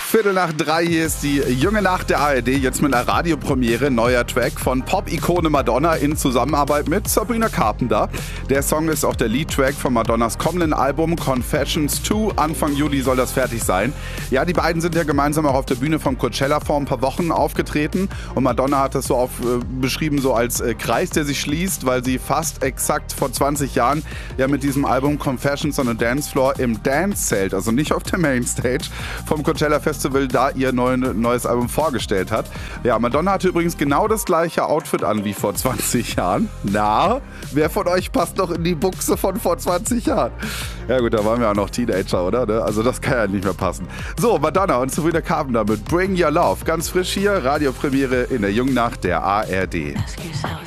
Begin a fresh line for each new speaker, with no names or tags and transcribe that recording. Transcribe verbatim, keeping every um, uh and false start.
Viertel nach drei, hier ist die junge Nacht der A R D, jetzt mit einer Radiopremiere, neuer Track von Pop-Ikone Madonna in Zusammenarbeit mit Sabrina Carpenter. Der Song ist auch der Lead-Track von Madonnas kommenden Album Confessions zwei. Anfang Juli soll das fertig sein. Ja, die beiden sind ja gemeinsam auch auf der Bühne vom Coachella vor ein paar Wochen aufgetreten und Madonna hat das so auf, äh, beschrieben so als äh, Kreis, der sich schließt, weil sie fast exakt vor zwanzig Jahren ja mit diesem Album Confessions on a Dance Floor im Dance-Zelt, also nicht auf der Mainstage, vom Coachella Festival da ihr neuen, neues Album vorgestellt hat. Ja, Madonna hatte übrigens genau das gleiche Outfit an wie vor zwanzig Jahren. Na, wer von euch passt noch in die Buchse von vor zwanzig Jahren? Ja gut, da waren wir auch noch Teenager, oder? Also das kann ja nicht mehr passen. So, Madonna und Sabrina Carpenter mit Bring Your Love. Ganz frisch hier, Radiopremiere in der jungen Nacht der A R D.
Ask yourself,